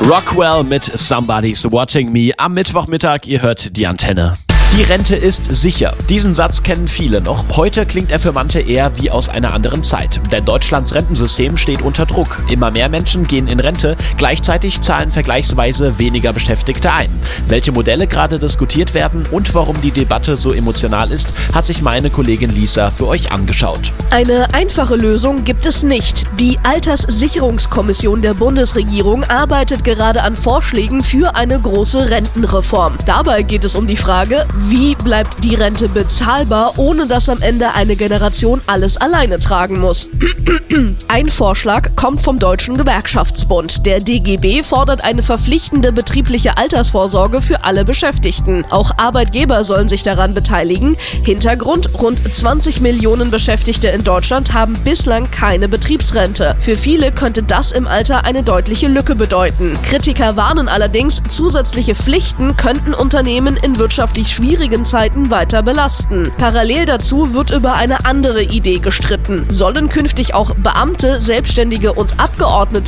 Rockwell mit Somebody's Watching Me am Mittwochmittag, ihr hört die Antenne. Die Rente ist sicher. Diesen Satz kennen viele noch. Heute klingt er für manche eher wie aus einer anderen Zeit. Denn Deutschlands Rentensystem steht unter Druck. Immer mehr Menschen gehen in Rente. Gleichzeitig zahlen vergleichsweise weniger Beschäftigte ein. Welche Modelle gerade diskutiert werden und warum die Debatte so emotional ist, hat sich meine Kollegin Lisa für euch angeschaut. Eine einfache Lösung gibt es nicht. Die Alterssicherungskommission der Bundesregierung arbeitet gerade an Vorschlägen für eine große Rentenreform. Dabei geht es um die Frage, wie bleibt die Rente bezahlbar, ohne dass am Ende eine Generation alles alleine tragen muss? Ein Vorschlag kommt vom Deutschen Gewerkschaftsbund. Der DGB fordert eine verpflichtende betriebliche Altersvorsorge für alle Beschäftigten. Auch Arbeitgeber sollen sich daran beteiligen. Hintergrund: rund 20 Millionen Beschäftigte in Deutschland haben bislang keine Betriebsrente. Für viele könnte das im Alter eine deutliche Lücke bedeuten. Kritiker warnen allerdings, zusätzliche Pflichten könnten Unternehmen in wirtschaftlich schwierigen Zeiten weiter belasten. Parallel dazu wird über eine andere Idee gestritten. Sollen künftig auch Beamte, Selbstständige und Abgeordnete